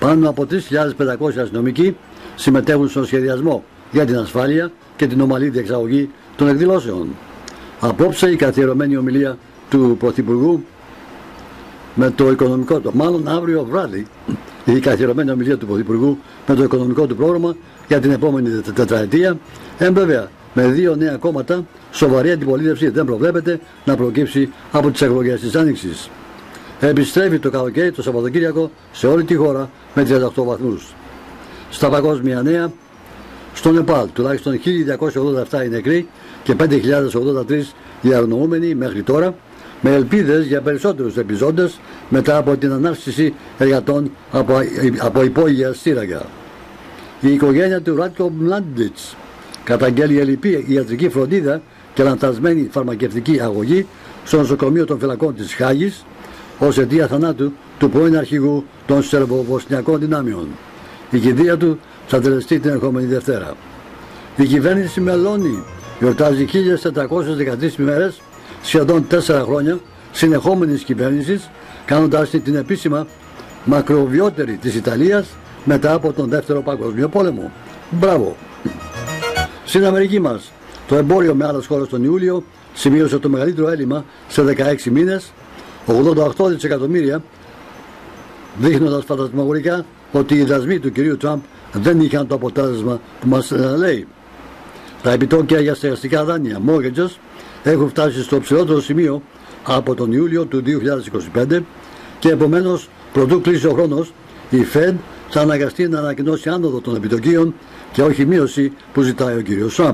Πάνω από 3.500 αστυνομικοί συμμετέχουν στον σχεδιασμό για την ασφάλεια και την ομαλή διεξαγωγή των εκδηλώσεων. Απόψε η καθιερωμένη ομιλία του Πρωθυπουργού με το οικονομικό του, μάλλον αύριο βράδυ, η καθιερωμένη ομιλία του Πρωθυπουργού με το οικονομικό του πρόγραμμα για την επόμενη τετραετία, βέβαια με δύο νέα κόμματα, σοβαρή αντιπολίτευση δεν προβλέπεται να προκύψει από τις εκλογές της Άνοιξης. Επιστρέφει το καλοκαίρι το Σαββατοκύριακο σε όλη τη χώρα με 38 βαθμούς. Στα παγκόσμια νέα, στο Νεπάλ τουλάχιστον 1.287 οι νεκροί και 5.083 οι αγνοούμενοι μέχρι τώρα, με ελπίδες για περισσότερους επιζώντες μετά από την ανάρτηση εργατών από υπόγεια σύραγγα. Η οικογένεια του Ράτκο Μλάντιτς καταγγέλει ελλειπή ιατρική φροντίδα και λανθασμένη φαρμακευτική αγωγή στο νοσοκομείο των φυλακών της Χάγης ως αιτία θανάτου του πρώην αρχηγού των Σερβοβοσνιακών δυνάμεων. Η κηδεία του θα τελεστεί την ερχόμενη Δευτέρα. Η κυβέρνηση Μελώνη γιορτάζει 1.413 ημέρες, σχεδόν 4 χρόνια συνεχόμενης κυβέρνησης, κάνοντας την επίσημα μακροβιότερη της Ιταλίας μετά από τον Δεύτερο Παγκόσμιο Πόλεμο. Μπράβο! Στην Αμερική μας, το εμπόριο με άλλες χώρες τον Ιούλιο σημείωσε το μεγαλύτερο έλλειμμα σε 16 μήνες, 88 δισεκατομμύρια, δείχνοντας φαντασμαγορικά ότι οι δασμοί του κυρίου Τραμπ δεν είχαν το αποτέλεσμα που μας λέει. Τα επιτόκια για στεγαστικά δάνεια, mortgages, έχουν φτάσει στο ψηλότερο σημείο από τον Ιούλιο του 2025 και επομένως πρωτού κλείσει ο χρόνος, η Fed θα αναγκαστεί να ανακοινώσει άνοδο των επιτοκίων και όχι μείωση που ζητάει ο κύριος Τραμπ.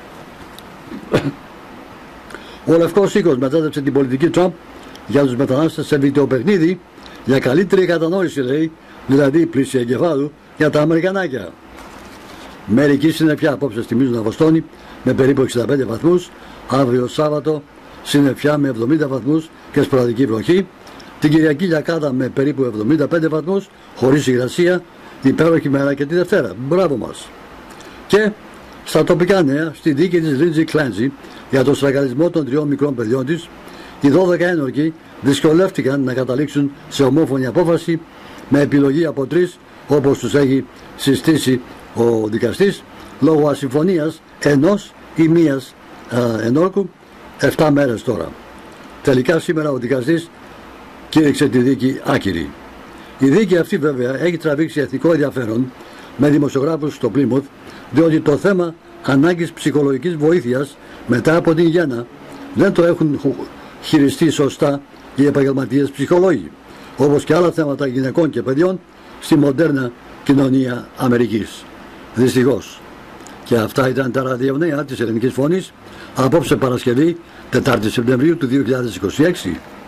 Ο Λευκός Οίκος μετάδεψε την πολιτική Τραμπ για τους μετανάστες σε βιντεοπαιχνίδι για καλύτερη κατανόηση, λέει, δηλαδή πλήση εγκεφάλου για τα Αμερικανάκια. Μερική συννεφιά απόψε θυμίζουν Αβοστόνη με περίπου 65 βαθμούς, αύριο Σάββατο συννεφιά με 70 βαθμούς και σποραδική βροχή, την Κυριακή λιακάδα με περίπου 75 βαθμούς, χωρίς υγρασία, υπέροχη μέρα και τη Δευτέρα. Μπράβο μας! Και στα τοπικά νέα, στη δίκη της Λίντζι Κλάντζι για τον στραγγαλισμό των 3 μικρών παιδιών της, οι 12 ένορκοι δυσκολεύτηκαν να καταλήξουν σε ομόφωνη απόφαση με επιλογή από 3, όπως τους έχει συστήσει ο δικαστής, λόγω ασυμφωνίας ενός ή μίας ενόρκου 7 μέρες τώρα. Τελικά σήμερα ο δικαστής κήρυξε τη δίκη άκυρη. Η δίκη αυτή βέβαια έχει τραβήξει εθνικό ενδιαφέρον με δημοσιογράφους στο Πλίμουθ, διότι το θέμα ανάγκης ψυχολογικής βοήθειας μετά από την γέννα δεν το έχουν χειριστεί σωστά οι επαγγελματίες ψυχολόγοι, όπως και άλλα θέματα γυναικών και παιδιών στη μοντέρνα κοινωνία Αμερικής. Δυστυχώς. Και αυτά ήταν τα ραδιονέα της Ελληνικής Φωνής απόψε Παρασκευή 4 Σεπτεμβρίου του 2026.